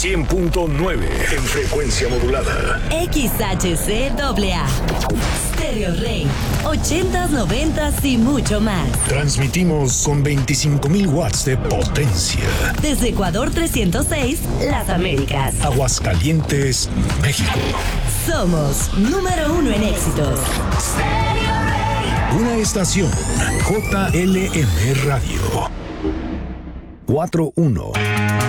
100.9 en frecuencia modulada. XHCAA. Stereo Rey. 80s, 90s y mucho más. Transmitimos con 25,000 watts de potencia. Desde Ecuador 306, Las Américas. Aguascalientes, México. Somos número 1 en éxitos. Una estación JLM Radio. 41.